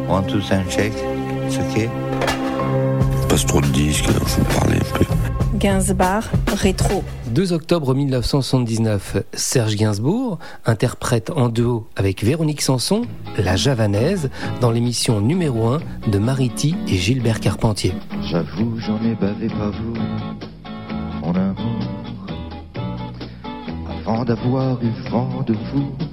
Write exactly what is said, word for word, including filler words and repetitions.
One, two, sound check. It's okay. Passe trop de disques, alors je vais parler un peu. Gainsbourg, rétro. deux octobre mille neuf cent soixante-dix-neuf, Serge Gainsbourg interprète en duo avec Véronique Sanson, La Javanaise, dans l'émission numéro un de Mariti et Gilbert Carpentier. J'avoue, j'en ai bavé pas vous, mon amour, avant d'avoir eu vent de vous.